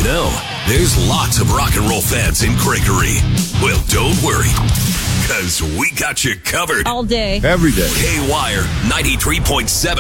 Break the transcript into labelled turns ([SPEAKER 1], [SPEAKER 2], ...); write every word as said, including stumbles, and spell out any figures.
[SPEAKER 1] know, there's lots of rock and roll fans in Gregory. Well, don't worry, because we got you covered.
[SPEAKER 2] All day.
[SPEAKER 3] Every day.
[SPEAKER 1] K-Wire ninety-three point seven.